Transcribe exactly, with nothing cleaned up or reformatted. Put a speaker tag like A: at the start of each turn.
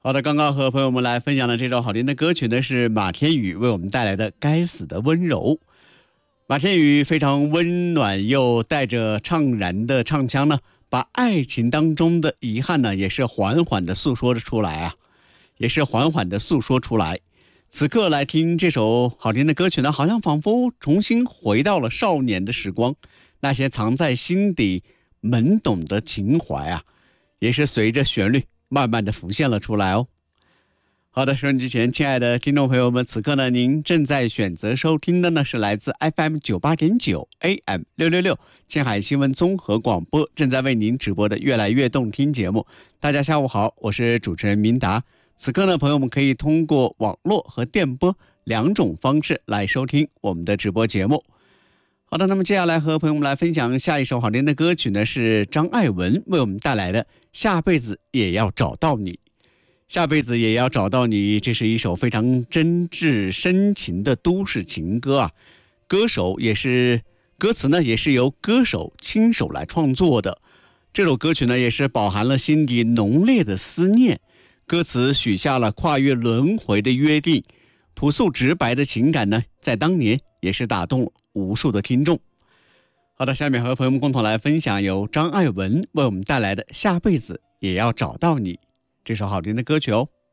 A: 好的，刚刚和朋友们来分享的这首好听的歌曲呢，是马天宇为我们带来的《该死的温柔》。马天宇非常温暖又带着怅然的唱腔呢，把爱情当中的遗憾呢，也是缓缓的诉说出来啊，也是缓缓的诉说出来。此刻来听这首好听的歌曲呢，好像仿佛重新回到了少年的时光，那些藏在心底懵懂的情怀啊，也是随着旋律慢慢的浮现了出来哦。好的，收音机前亲爱的听众朋友们，此刻呢，您正在选择收听的呢是来自 F M 九八点九 A M 六六六青海新闻综合广播正在为您直播的越来越动听节目。大家下午好，我是主持人明达。此刻呢，朋友们可以通过网络和电波两种方式来收听我们的直播节目。好的，那么接下来和朋友们来分享下一首好听的歌曲呢，是张爱文为我们带来的《下辈子也要找到你》。下辈子也要找到你，这是一首非常真挚深情的都市情歌啊。歌手也是歌词呢，也是由歌手亲手来创作的。这首歌曲呢，也是饱含了心底浓烈的思念。歌词许下了跨越轮回的约定，朴素直白的情感呢，在当年也是打动了无数的听众。好的，下面和朋友们共同来分享由张爱文为我们带来的《下辈子也要找到你》这首好听的歌曲哦。